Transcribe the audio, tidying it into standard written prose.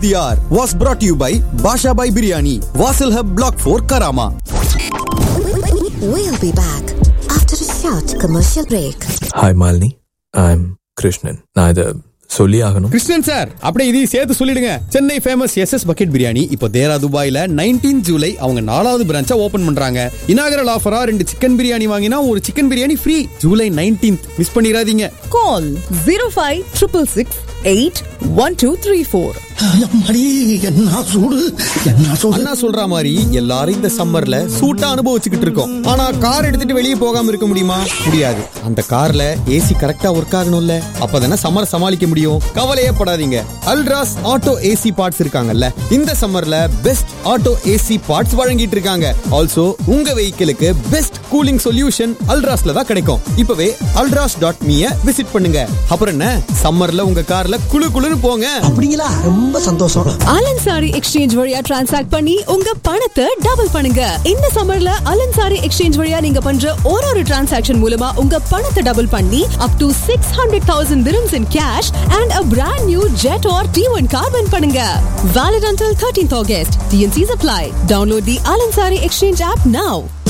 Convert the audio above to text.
The hour was brought to you by Basha Bhai Biryani, Vasil Hub Block 4, Karama. We'll be back after a short commercial break. Hi Malini, I'm Krishnan. நான் இதை சொல்லி ஆகணும். Krishnan sir, அப்படியே இதையும் சேர்த்து சொல்லிடுங்க. Chennai famous SS bucket biryani இப்போ தேரா துபாயில 19 ஜூலை அவங்க 4வது பிரான்ச்சா ஓபன் பண்றாங்க. இனாகரல் ஆஃபரா 2 சிக்கன் பிரியாணி வாங்கினா ஒரு chicken biryani free. July 19th miss பண்ணிராதீங்க. Call 0566681234. அண்ணா சொல்ற மாதிரி எல்லாரும் இந்த சம்மர்ல சூட்டா அனுபவிச்சுக்கிட்டு இருக்கோம். ஆனா கார் எடுத்துட்டு வெளியே போகாம இருக்க முடியுமா? முடியாது. அந்த கார்ல ஏசி கரெக்டா ஒர்க் ஆகணும்ல, அப்பதானே சம்மர் சமாளிக்க முடியும். கவலையே படாதீங்க, அல்ட்ராஸ் ஆட்டோ ஏசி பார்ட்ஸ் இருக்காங்கல்ல, இந்த சம்மர்ல பெஸ்ட் ஆட்டோ ஏசி பார்ட்ஸ் வழங்கிட்டு இருக்காங்க. ஆல்சோ உங்க வெஹிக்கிளுக்கு பெஸ்ட் கூலிங் சொல்யூஷன் அல்ட்ராஸ்ல தான் கிடைக்கும். இப்பவே alras.me விசிட் பண்ணுங்க. அப்புறம் என்ன, சம்மர்ல உங்க கார்ல குளு குளுன்னு போங்க. அப்படிங்களா? ரொம்ப சந்தோஷம். அலன்சாரி எக்ஸ்சேஞ்ச் வழியா டிரான்சாக்ட் பண்ணி உங்க பணத்தை டபுள் பண்ணுங்க. இந்த சம்மர்ல அலன்சாரி எக்ஸ்சேஞ்ச் வழியா நீங்க பண்ற ஒரு டிரான்சாக்ஷன் மூலமா உங்க பணத்தை டபுள் பண்ணி up to 600,000 dirhams in cash and a brand new Jet or T1 car win பண்ணுங்க. Valid until 13th August. TNCs apply. Download the Alansari Exchange app now.